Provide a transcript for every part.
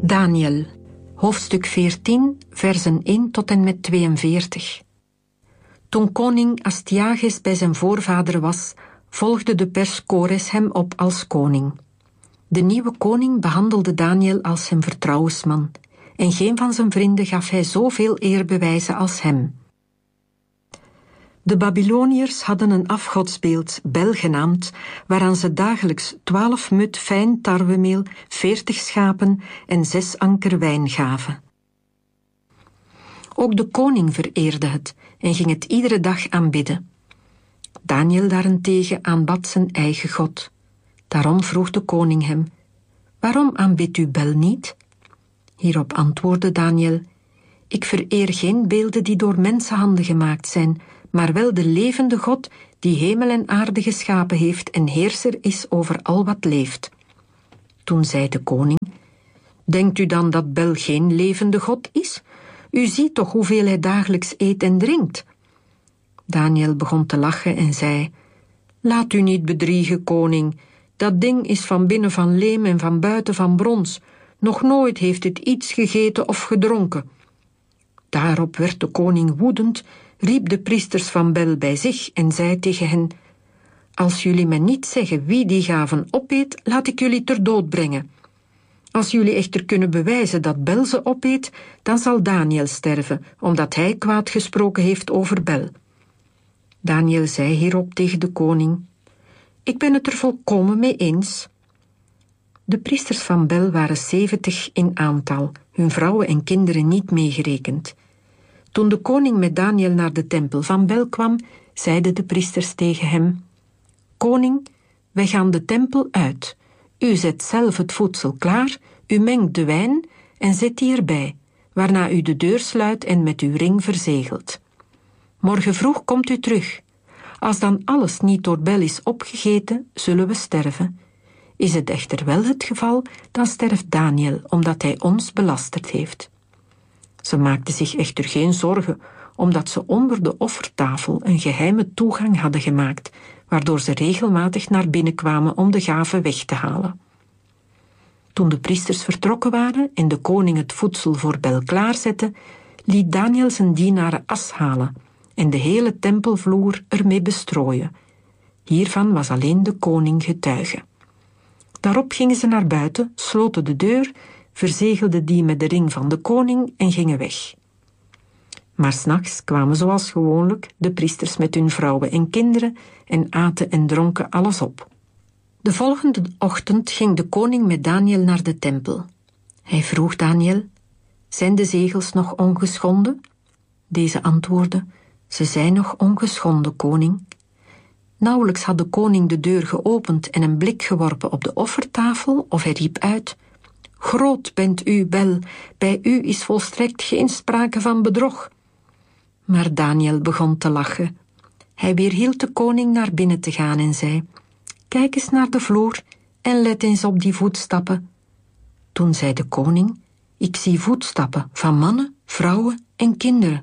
Daniel, hoofdstuk 14, versen 1 tot en met 42. Toen koning Astyages bij zijn voorvader was, volgde de pers Kores hem op als koning. De nieuwe koning behandelde Daniel als zijn vertrouwensman, en geen van zijn vrienden gaf hij zoveel eerbewijzen als hem. De Babyloniërs hadden een afgodsbeeld, Bel genaamd, waaraan ze dagelijks 12 mut fijn tarwemeel, 40 schapen en 6 anker wijn gaven. Ook de koning vereerde het en ging het iedere dag aanbidden. Daniel daarentegen aanbad zijn eigen God. Daarom vroeg de koning hem: waarom aanbidt u Bel niet? Hierop antwoordde Daniel: ik vereer geen beelden die door mensenhanden gemaakt zijn, maar wel de levende God die hemel en aarde geschapen heeft en heerser is over al wat leeft. Toen zei de koning: denkt u dan dat Bel geen levende God is? U ziet toch hoeveel hij dagelijks eet en drinkt? Daniel begon te lachen en zei: laat u niet bedriegen, koning. Dat ding is van binnen van leem en van buiten van brons. Nog nooit heeft het iets gegeten of gedronken. Daarop werd de koning woedend, riep de priesters van Bel bij zich en zei tegen hen: als jullie me niet zeggen wie die gaven opeet, laat ik jullie ter dood brengen. Als jullie echter kunnen bewijzen dat Bel ze opeet, dan zal Daniel sterven, omdat hij kwaad gesproken heeft over Bel. Daniel zei hierop tegen de koning: ik ben het er volkomen mee eens. De priesters van Bel waren 70 in aantal, hun vrouwen en kinderen niet meegerekend. Toen de koning met Daniel naar de tempel van Bel kwam, zeiden de priesters tegen hem: koning, wij gaan de tempel uit. U zet zelf het voedsel klaar, u mengt de wijn en zet die erbij, waarna u de deur sluit en met uw ring verzegelt. Morgen vroeg komt u terug. Als dan alles niet door Bel is opgegeten, zullen we sterven. Is het echter wel het geval, dan sterft Daniel, omdat hij ons belasterd heeft. Ze maakten zich echter geen zorgen, omdat ze onder de offertafel een geheime toegang hadden gemaakt, waardoor ze regelmatig naar binnen kwamen om de gaven weg te halen. Toen de priesters vertrokken waren en de koning het voedsel voor Bel klaarzette, liet Daniel zijn dienaren as halen en de hele tempelvloer ermee bestrooien. Hiervan was alleen de koning getuige. Daarop gingen ze naar buiten, sloten de deur, verzegelden die met de ring van de koning en gingen weg. Maar 's nachts kwamen zoals gewoonlijk de priesters met hun vrouwen en kinderen en aten en dronken alles op. De volgende ochtend ging de koning met Daniel naar de tempel. Hij vroeg Daniel: zijn de zegels nog ongeschonden? Deze antwoordde: ze zijn nog ongeschonden, koning. Nauwelijks had de koning de deur geopend en een blik geworpen op de offertafel, of hij riep uit: groot bent u, Bel, bij u is volstrekt geen sprake van bedrog. Maar Daniel begon te lachen. Hij weerhield de koning naar binnen te gaan en zei: kijk eens naar de vloer en let eens op die voetstappen. Toen zei de koning: ik zie voetstappen van mannen, vrouwen en kinderen.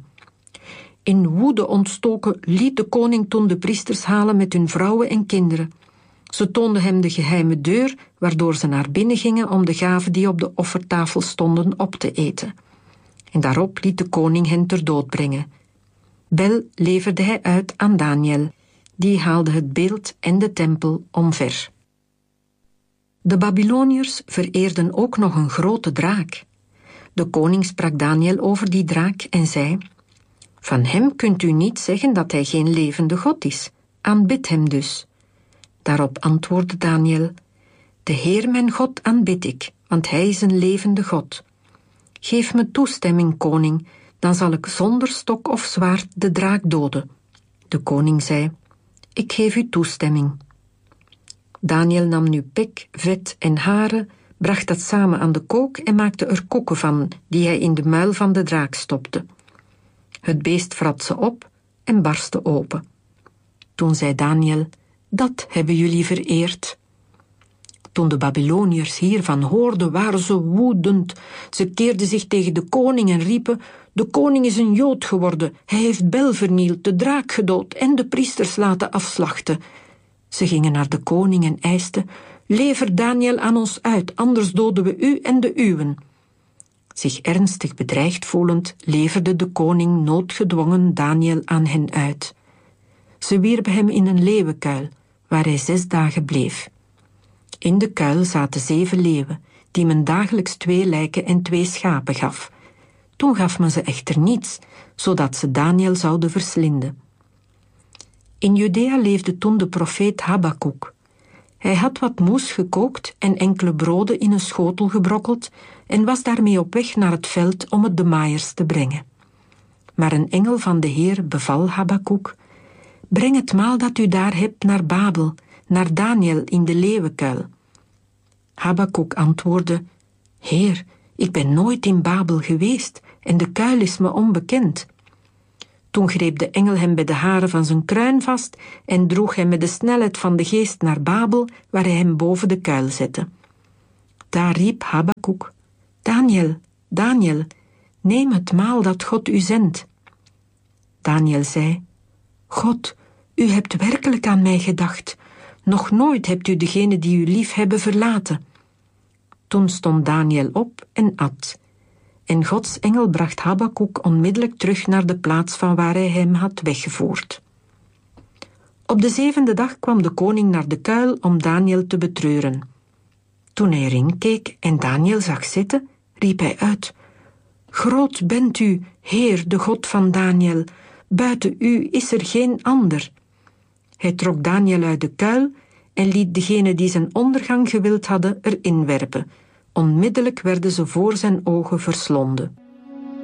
In woede ontstoken liet de koning toen de priesters halen met hun vrouwen en kinderen. Ze toonden hem de geheime deur, waardoor ze naar binnen gingen om de gaven die op de offertafel stonden op te eten. En daarop liet de koning hen ter dood brengen. Bel leverde hij uit aan Daniel. Die haalde het beeld en de tempel omver. De Babyloniërs vereerden ook nog een grote draak. De koning sprak Daniel over die draak en zei: van hem kunt u niet zeggen dat hij geen levende God is. Aanbid hem dus. Daarop antwoordde Daniel: de Heer mijn God aanbid ik, want hij is een levende God. Geef me toestemming, koning, dan zal ik zonder stok of zwaard de draak doden. De koning zei: ik geef u toestemming. Daniel nam nu pek, vet en haren, bracht dat samen aan de kook en maakte er koeken van, die hij in de muil van de draak stopte. Het beest vrat ze op en barstte open. Toen zei Daniel: dat hebben jullie vereerd. Toen de Babyloniërs hiervan hoorden, waren ze woedend. Ze keerden zich tegen de koning en riepen: de koning is een Jood geworden. Hij heeft Bel vernield, de draak gedood en de priesters laten afslachten. Ze gingen naar de koning en eisten: lever Daniel aan ons uit, anders doden we u en de uwen. Zich ernstig bedreigd voelend, leverde de koning noodgedwongen Daniel aan hen uit. Ze wierpen hem in een leeuwenkuil, waar hij 6 dagen bleef. In de kuil zaten 7 leeuwen, die men dagelijks 2 lijken en 2 schapen gaf. Toen gaf men ze echter niets, zodat ze Daniel zouden verslinden. In Judea leefde toen de profeet Habakuk. Hij had wat moes gekookt en enkele broden in een schotel gebrokkeld en was daarmee op weg naar het veld om het de maaiers te brengen. Maar een engel van de Heer beval Habakuk: breng het maal dat u daar hebt naar Babel, naar Daniel in de leeuwenkuil. Habakuk antwoordde: Heer, ik ben nooit in Babel geweest en de kuil is me onbekend. Toen greep de engel hem bij de haren van zijn kruin vast en droeg hem met de snelheid van de geest naar Babel, waar hij hem boven de kuil zette. Daar riep Habakuk: Daniel, Daniel, neem het maal dat God u zendt. Daniel zei: God, u hebt werkelijk aan mij gedacht. Nog nooit hebt u degene die u lief hebben verlaten. Toen stond Daniel op en at. En Gods engel bracht Habakuk onmiddellijk terug naar de plaats van waar hij hem had weggevoerd. Op de 7e dag kwam de koning naar de kuil om Daniel te betreuren. Toen hij erin keek en Daniel zag zitten, riep hij uit: Groot bent u, Heer, de God van Daniel. Buiten u is er geen ander. Hij trok Daniel uit de kuil en liet degenen die zijn ondergang gewild hadden erin werpen. Onmiddellijk werden ze voor zijn ogen verslonden.